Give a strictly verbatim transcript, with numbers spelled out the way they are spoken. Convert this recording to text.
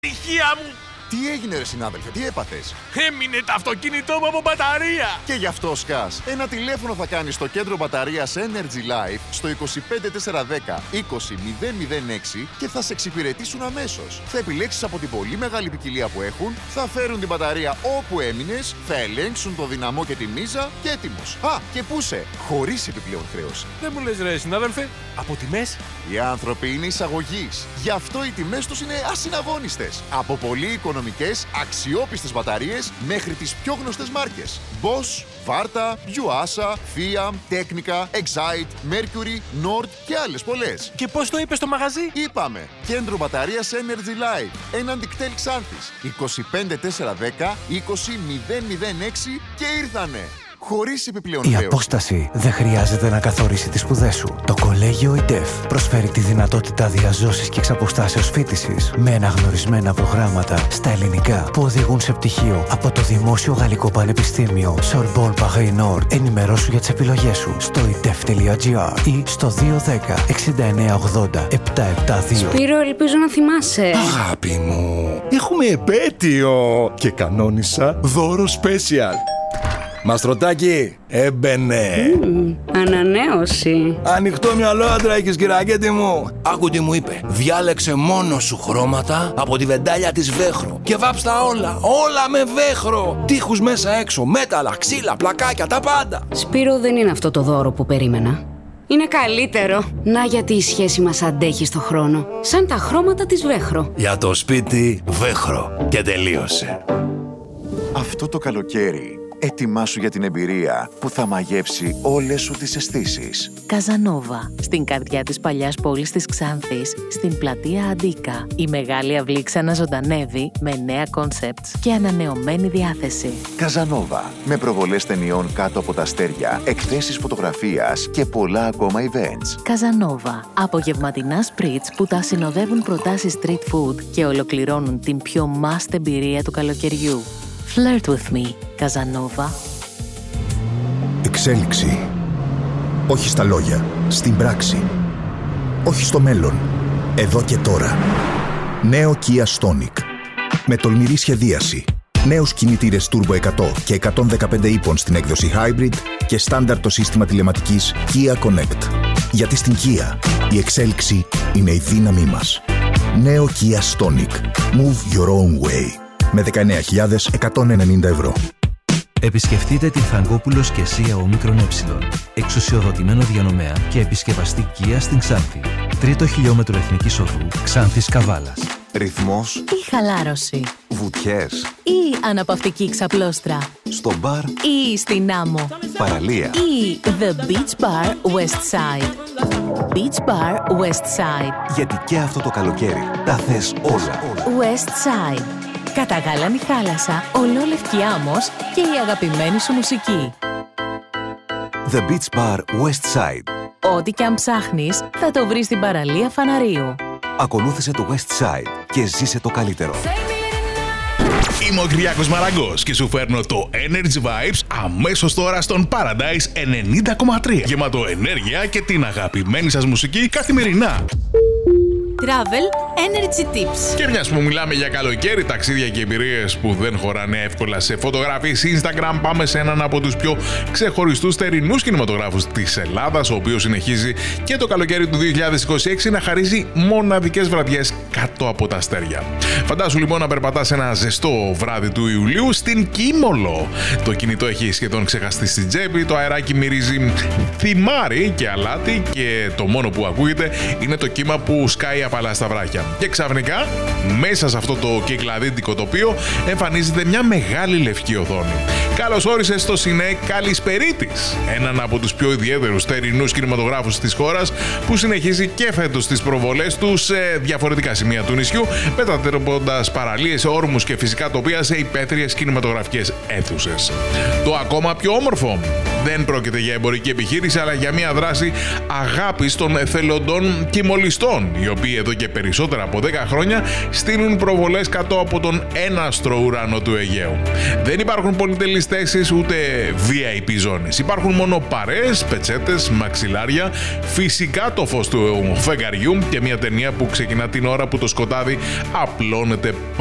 Ησυχία μου! Τι έγινε ρε συνάδελφε, τι έπαθες? Έμεινε το αυτοκίνητό μου από μπαταρία! Και γι' αυτό σκάς. Ένα τηλέφωνο θα κάνεις στο κέντρο μπαταρίας Energy Life στο είκοσι πέντε τετρακόσια δέκα είκοσι μηδέν μηδέν έξι και θα σε εξυπηρετήσουν αμέσως. Θα επιλέξεις από την πολύ μεγάλη ποικιλία που έχουν, θα φέρουν την μπαταρία όπου έμεινες, θα ελέγξουν το δυναμό και τη μίζα και έτοιμος. Α, και πού σε, χωρίς επιπλέον χρέωση. Δεν μου λες ρε συνάδελφε, από τιμές? Οι άνθρωποι είναι εισαγωγής. Γι' αυτό οι τιμές τους είναι ασυναγώνιστες. Από πολύ οικονομικές, αξιόπιστες μπαταρίες μέχρι τις πιο γνωστές μάρκες. Bosch, Varta, Yuasa, Fiat, Technica, Excite, Mercury, Nord και άλλες πολλές. Και πώς το είπες στο μαγαζί? Είπαμε, κέντρο μπαταρίας Energy Life, έναν δικτέλ Ξάνθης, είκοσι πέντε τετρακόσια δέκα είκοσι μηδέν μηδέν έξι και ήρθανε. Χωρίς επιπλέον Η χρέωση. απόσταση δεν χρειάζεται να καθορίσει τις σπουδές σου. Το Κολέγιο ΙΤΕΦ προσφέρει τη δυνατότητα διαζώσης και εξαποστάσεως φοιτησης με αναγνωρισμένα προγράμματα στα ελληνικά που οδηγούν σε πτυχίο από το Δημόσιο Γαλλικό Πανεπιστήμιο Sorbonne Paris Nord. Ενημερώσου για τις επιλογές σου στο ιτεφ τελεία τζι άρ ή στο δύο ένα μηδέν εξήντα εννέα ογδόντα επτακόσια εβδομήντα δύο. Σπύρο, ελπίζω να θυμάσαι. Αγάπη μου, έχουμε επέτειο και κανόνισα δώρο special. Μαστρωτάκι, έμπαινε. Mm, ανανέωση. Ανοιχτό μυαλό άντρα έχεις, κυρακέτη μου. Άκου τι μου είπε. Διάλεξε μόνο σου χρώματα από τη βεντάλια της Βέχρο και βάψ' τα όλα, όλα με Βέχρο. Τείχους μέσα έξω, μέταλλα, ξύλα, πλακάκια, τα πάντα. Σπύρο, δεν είναι αυτό το δώρο που περίμενα. Είναι καλύτερο. Να γιατί η σχέση μας αντέχει στο χρόνο. Σαν τα χρώματα της Βέχρο. Για το σπίτι Βέχρο. Και τελείωσε. Αυτό το καλοκαίρι, ετοιμάσου για την εμπειρία που θα μαγεύσει όλες σου τις αισθήσεις. Καζανόβα, στην καρδιά της παλιάς πόλης της Ξάνθης, στην πλατεία Αντίκα. Η μεγάλη αυλή ξαναζωντανεύει με νέα κόνσεπτς και ανανεωμένη διάθεση. Καζανόβα, με προβολές ταινιών κάτω από τα αστέρια, εκθέσεις φωτογραφίας και πολλά ακόμα events. Καζανόβα, απογευματινά σπριτς που τα συνοδεύουν προτάσεις street food και ολοκληρώνουν την πιο must εμπειρία του καλοκαιριού. Flirt with me, Καζανόβα. Εξέλιξη. Όχι στα λόγια, στην πράξη. Όχι στο μέλλον, εδώ και τώρα. Νέο Kia Stonic. Με τολμηρή σχεδίαση. Νέους κινητήρες Turbo εκατό και εκατόν δεκαπέντε ύπων στην έκδοση Hybrid και στάνταρ το σύστημα τηλεματικής Kia Connect. Γιατί στην Kia η εξέλιξη είναι η δύναμή μας. Νέο Kia Stonic. Move your own way. Με δεκαεννέα χιλιάδες εκατόν ενενήντα ευρώ. Επισκεφτείτε την Θαγκόπουλος και Σία Ομίκρον Ε, εξουσιοδοτημένο διανομέα και επισκευαστή Kia στην Ξάνθη. Τρίτο χιλιόμετρο Εθνικής Οδού, Ξάνθης Καβάλας. Ρυθμός Ή χαλάρωση. βουτιές Ή αναπαυτική ξαπλώστρα. στο μπαρ Ή στην άμμο. παραλία. Ή The Beach Bar West Side. Beach Bar West Side. Γιατί και αυτό το καλοκαίρι τα θες όλα. West Side. Καταγάλανη θάλασσα, ολόλευκη άμμος και η αγαπημένη σου μουσική. The Beach Bar West Side. Ό,τι και αν ψάχνεις, θα το βρεις στην παραλία Φαναρίου. Ακολούθησε το West Side και ζήσε το καλύτερο. Είμαι ο Κυριάκος Μαραγκός και σου φέρνω το Energy Vibes αμέσως τώρα στον Paradise ενενήντα κόμμα τρία. Γεμάτο ενέργεια και την αγαπημένη σας μουσική καθημερινά. Travel Energy Tips. Και μιας που μιλάμε για καλοκαίρι, ταξίδια και εμπειρίες που δεν χωράνε εύκολα σε φωτογραφίες Instagram, πάμε σε έναν από τους πιο ξεχωριστούς θερινούς κινηματογράφους της Ελλάδας, ο οποίος συνεχίζει και το καλοκαίρι του δύο χιλιάδες είκοσι έξι να χαρίζει μοναδικές βραδιές κάτω από τα αστέρια. Φαντάσου λοιπόν να περπατάς ένα ζεστό βράδυ του Ιουλίου στην Κίμολο. Το κινητό έχει σχεδόν ξεχαστεί στην τσέπη, το αεράκι μυρίζει θυμάρι και αλάτι και το μόνο που ακούγεται είναι το κύμα που σκάει απαλά στα βράχια. Και ξαφνικά, μέσα σε αυτό το κυκλαδίτικο τοπίο, εμφανίζεται μια μεγάλη λευκή οθόνη. Καλώς όρισες στο Σινέ Καλησπερίτης, έναν από τους πιο ιδιαίτερους θερινούς κινηματογράφους της χώρας, που συνεχίζει και φέτος τις προβολές του σε διαφορετικά σημεία του νησιού, μετατρέποντας παραλίες, όρμους και φυσικά τοπία σε υπαίθριες κινηματογραφικές αίθουσες. Το ακόμα πιο όμορφο, δεν πρόκειται για εμπορική επιχείρηση, αλλά για μια δράση αγάπης των εθελοντών κιμολιστών, οι οποίοι εδώ και περισσότερο περισσότερα από δέκα χρόνια στείλουν προβολές κάτω από τον έναστρο ουρανό του Αιγαίου. Δεν υπάρχουν πολυτελείς θέσεις ούτε βι άι πι ζώνες. Υπάρχουν μόνο παρέες, πετσέτες, μαξιλάρια, φυσικά το φως του φεγγαριού και μια ταινία που ξεκινά την ώρα που το σκοτάδι απλώνεται